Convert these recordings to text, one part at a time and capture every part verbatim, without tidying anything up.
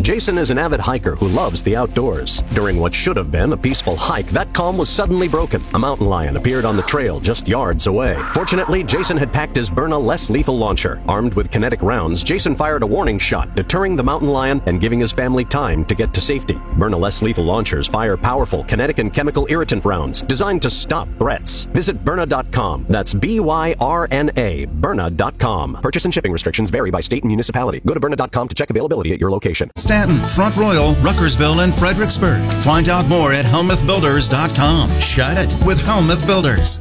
Jason is an avid hiker who loves the outdoors. During what should have been a peaceful hike, that calm was suddenly broken. A mountain lion appeared on the trail just yards away. Fortunately, Jason had packed his Byrna less lethal launcher. Armed with kinetic rounds, Jason fired a warning shot, deterring the mountain lion and giving his family time to get to safety. Byrna less lethal launchers fire powerful kinetic and chemical irritant rounds designed to stop threats. Visit Byrna dot com. That's B Y R N A, Byrna dot com. Purchase and shipping restrictions vary by state and municipality. Go to Byrna dot com to check availability at your location. Stanton, Front Royal, Ruckersville, and Fredericksburg. Find out more at Helmuth Builders dot com. Shut it with Helmuth Builders.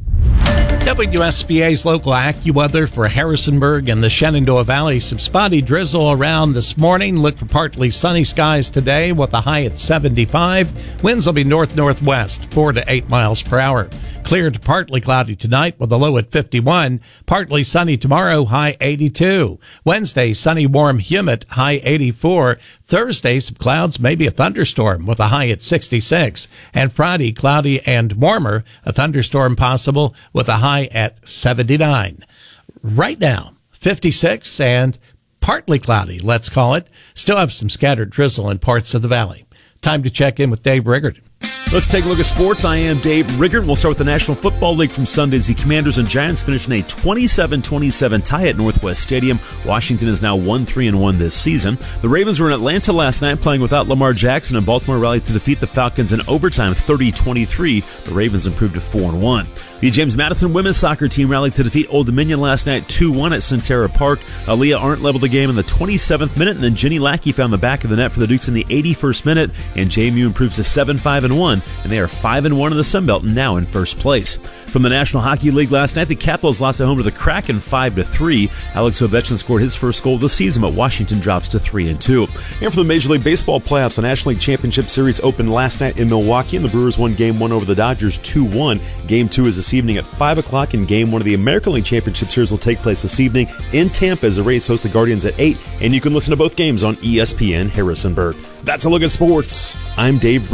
W S B A's local AccuWeather for Harrisonburg and the Shenandoah Valley. Some spotty drizzle around this morning. Look for partly sunny skies today with a high at seventy-five. Winds will be north-northwest, four to eight miles per hour. Clear to partly cloudy tonight with a low at fifty-one. Partly sunny tomorrow, high eighty-two. Wednesday, sunny, warm, humid, high eighty-four. Thursday, some clouds, maybe a thunderstorm with a high at sixty-six. And Friday, cloudy and warmer, a thunderstorm possible with a high at seventy-nine. Right now, fifty-six and partly cloudy, let's call it. Still have some scattered drizzle in parts of the valley. Time to check in with Dave Riggert. Let's take a look at sports. I am Dave Riggert. We'll start with the National Football League from Sundays. The Commanders and Giants finished in a twenty-seven twenty-seven tie at Northwest Stadium. Washington is now one three and one this season. The Ravens were in Atlanta last night playing without Lamar Jackson, and Baltimore rallied to defeat the Falcons in overtime thirty twenty-three. The Ravens improved to four and one. The James Madison women's soccer team rallied to defeat Old Dominion last night two one at Centera Park. Aaliyah Arndt leveled the game in the twenty-seventh minute, and then Jenny Lackey found the back of the net for the Dukes in the eighty-first minute, and J M U improves to seven five and one, and they are five and one in the Sun Belt and now in first place. From the National Hockey League last night, the Capitals lost at home to the Kraken five to three. Alex Ovechkin scored his first goal of the season, but Washington drops to three and two. And for the Major League Baseball playoffs, the National League Championship Series opened last night in Milwaukee, and the Brewers won Game one over the Dodgers two one. Game two is this evening at five o'clock, and Game one of the American League Championship Series will take place this evening in Tampa as the Rays host the Guardians at eight, and you can listen to both games on E S P N Harrisonburg. That's a look at sports. I'm Dave